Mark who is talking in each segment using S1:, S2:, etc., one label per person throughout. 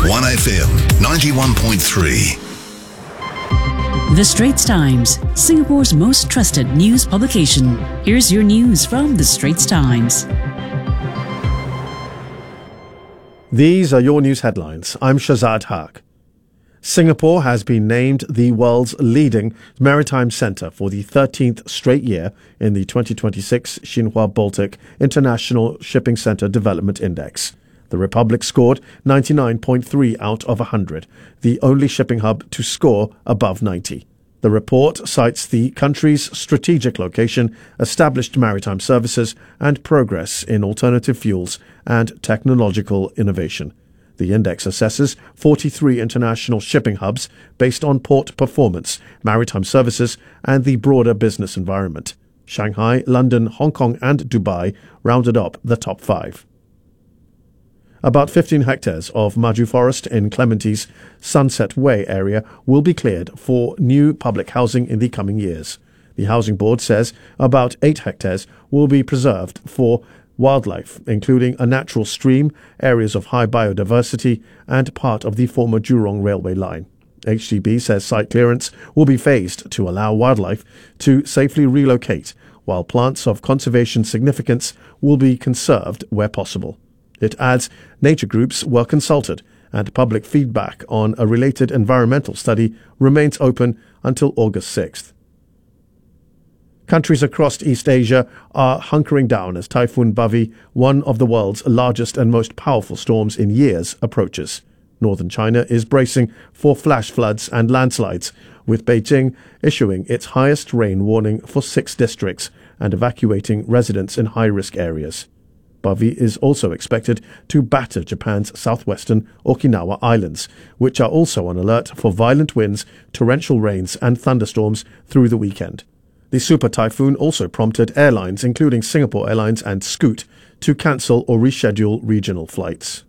S1: 1FM 91.3.
S2: The Straits Times, Singapore's most trusted news publication. Here's your news from The Straits Times.
S3: These are your news headlines. I'm Shazad Haq. Singapore has been named the world's leading maritime centre for the 13th straight year in the 2026 Xinhua Baltic International Shipping Centre Development Index. The Republic scored 99.3 out of 100, the only shipping hub to score above 90. The report cites the country's strategic location, established maritime services, and progress in alternative fuels and technological innovation. The index assesses 43 international shipping hubs based on port performance, maritime services, and the broader business environment. Shanghai, London, Hong Kong, and Dubai rounded up the top 5. About 15 hectares of Maju Forest in Clementi's Sunset Way area will be cleared for new public housing in the coming years. The Housing Board says about 8 hectares will be preserved for wildlife, including a natural stream, areas of high biodiversity, and part of the former Jurong railway line. HDB says site clearance will be phased to allow wildlife to safely relocate, while plants of conservation significance will be conserved where possible. It adds nature groups were consulted and public feedback on a related environmental study remains open until August 6th. Countries across East Asia are hunkering down as Typhoon Bavi, one of the world's largest and most powerful storms in years, approaches. Northern China is bracing for flash floods and landslides, with Beijing issuing its highest rain warning for 6 districts and evacuating residents in high-risk areas. Bavi is also expected to batter Japan's southwestern Okinawa Islands, which are also on alert for violent winds, torrential rains, and thunderstorms through the weekend. The super typhoon also prompted airlines, including Singapore Airlines and Scoot, to cancel or reschedule regional flights.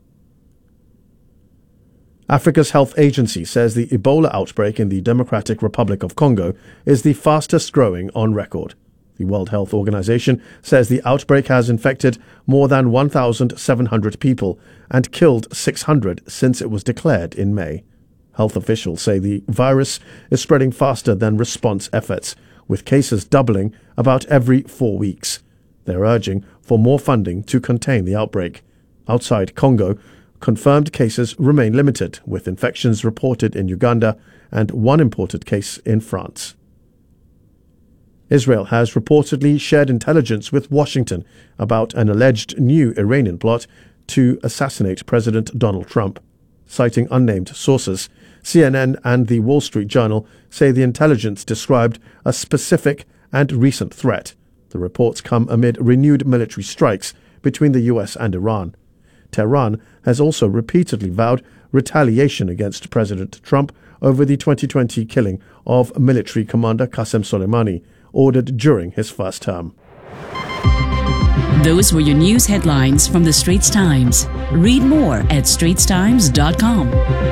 S3: Africa's health agency says the Ebola outbreak in the Democratic Republic of Congo is the fastest growing on record. The World Health Organization says the outbreak has infected more than 1,700 people and killed 600 since it was declared in May. Health officials say the virus is spreading faster than response efforts, with cases doubling about every 4 weeks. They're urging for more funding to contain the outbreak. Outside Congo, confirmed cases remain limited, with infections reported in Uganda and 1 imported case in France. Israel has reportedly shared intelligence with Washington about an alleged new Iranian plot to assassinate President Donald Trump. Citing unnamed sources, CNN and the Wall Street Journal say the intelligence described a specific and recent threat. The reports come amid renewed military strikes between the US and Iran. Tehran has also repeatedly vowed retaliation against President Trump over the 2020 killing of military commander Qasem Soleimani, ordered during his first term.
S2: Those were your news headlines from The Straits Times. Read more at straitstimes.com.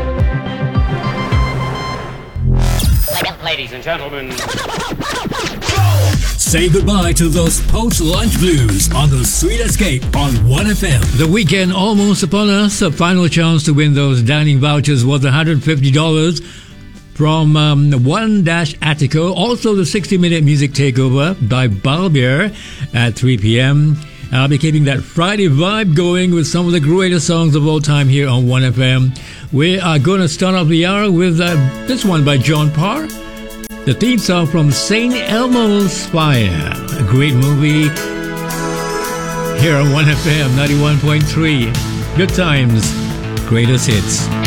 S4: Ladies and gentlemen,
S5: say goodbye to those post-lunch blues on the Sweet Escape on 1FM.
S6: The weekend almost upon us. A final chance to win those dining vouchers worth $150 from One Dash Attico. Also the 60-minute music takeover by Balbier at 3 p.m. I'll be keeping that Friday vibe going with some of the greatest songs of all time here on 1FM. We are going to start off the hour with this one by John Parr. The theme song from St. Elmo's Fire. A great movie here on 1FM 91.3. Good times, greatest hits.